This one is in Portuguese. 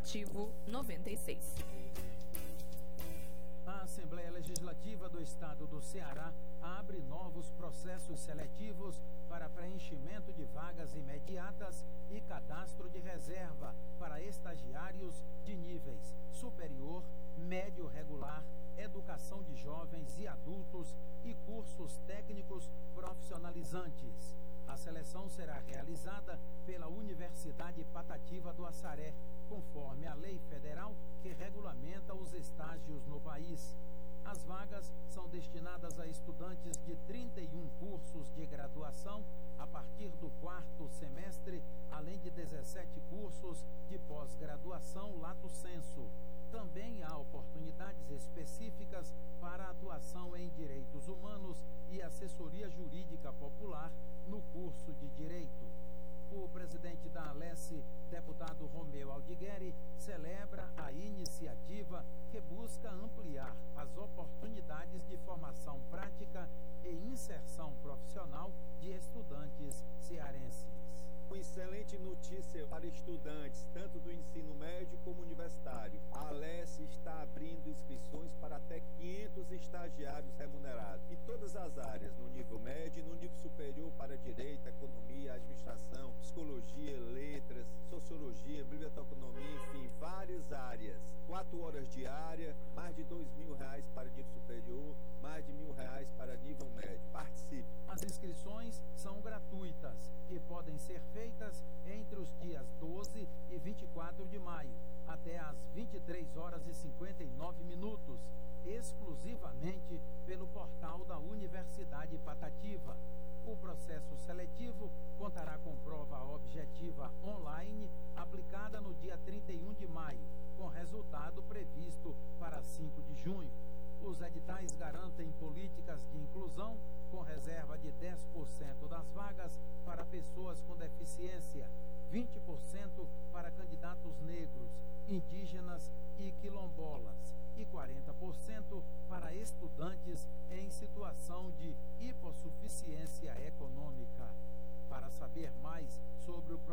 Informativo 96. A Assembleia Legislativa do Estado do Ceará abre novos processos seletivos para preenchimento de vagas imediatas e cadastro de reserva para estagiários de níveis superior, médio regular, educação de jovens e adultos e cursos técnicos profissionalizantes. A seleção será realizada pela Universidade Patativa do Assaré, conforme a lei federal que regulamenta os estágios no país. As vagas são destinadas a estudantes de 31 cursos de graduação a partir do 4º semestre, além de 17 cursos de pós-graduação lato sensu. Também há oportunidades específicas para a atuação em direitos humanos e assessoria jurídica popular no curso de Direito. O presidente da Alesse, deputado Romeu Aldigueri, celebra a iniciativa que busca ampliar as oportunidades de formação prática e inserção profissional de estudantes cearenses. Uma excelente notícia para estudantes, tanto do ensino médio como universitário. A Alesse está abrindo inscrições para até 500 estagiários remunerados em todas as áreas, no nível médio e no nível superior para direito, economia, administração, psicologia, letras, sociologia, biblioteconomia, enfim, várias áreas. 4 horas diárias, mais de R$2.000 para nível superior, mais de R$1.000 para nível médio. Participe! As inscrições são gratuitas e podem ser feitas entre os dias 12 e 24 de maio, até às 23 horas e 59 minutos, exclusivamente pelo portal da Universidade Patativa. O processo seletivo contará com prova objetiva online aplicada no dia 31 de maio, com resultado previsto para 5 de junho. Os editais garantem políticas de inclusão com reserva de 10% das vagas para pessoas com deficiência, 20% para candidatos negros, indígenas e quilombolas e 40% para